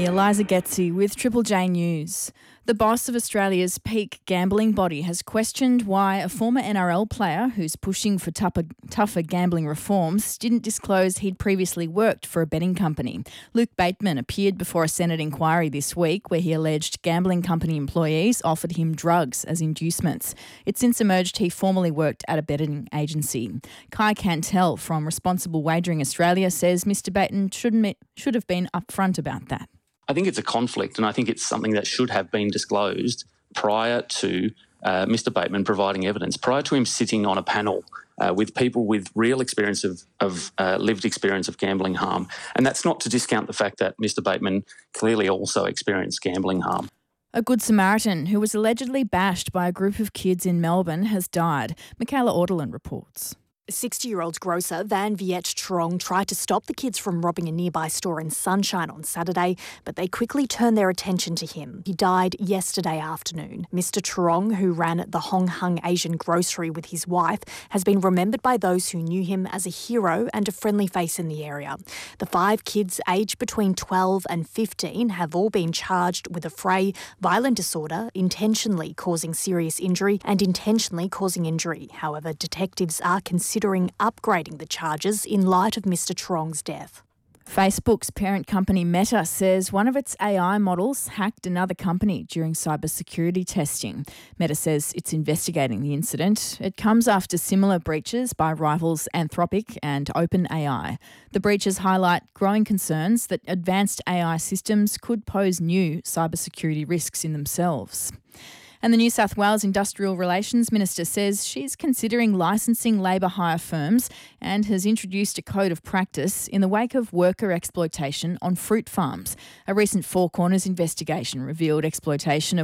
me, Eliza Getzi with Triple J News. The boss of Australia's peak gambling body has questioned why a former NRL player who's pushing for tougher gambling reforms didn't disclose he'd previously worked for a betting company. Luke Bateman appeared before a Senate inquiry this week where he alleged gambling company employees offered him drugs as inducements. It's since emerged he formerly worked at a betting agency. Kai Cantel from Responsible Wagering Australia says Mr Bateman should have been upfront about that. I think it's a conflict, and I think it's something that should have been disclosed prior to Mr Bateman providing evidence, prior to him sitting on a panel with people with real experience of lived experience of gambling harm. And that's not to discount the fact that Mr Bateman clearly also experienced gambling harm. A Good Samaritan who was allegedly bashed by a group of kids in Melbourne has died. Michaela Orderland reports. 60-year-old grocer Van Viet Trong tried to stop the kids from robbing a nearby store in Sunshine on Saturday, but they quickly turned their attention to him. He died yesterday afternoon. Mr Trong, who ran the Hong Hung Asian grocery with his wife, has been remembered by those who knew him as a hero and a friendly face in the area. The 5 kids aged between 12 and 15 have all been charged with affray, violent disorder, intentionally causing serious injury and intentionally causing injury. However, detectives are considering upgrading the charges in light of Mr Trong's death. Facebook's parent company Meta says one of its AI models hacked another company during cybersecurity testing. Meta says it's investigating the incident. It comes after similar breaches by rivals Anthropic and OpenAI. The breaches highlight growing concerns that advanced AI systems could pose new cybersecurity risks in themselves. And the New South Wales Industrial Relations Minister says she's considering licensing labour hire firms and has introduced a code of practice in the wake of worker exploitation on fruit farms. A recent Four Corners investigation revealed exploitation of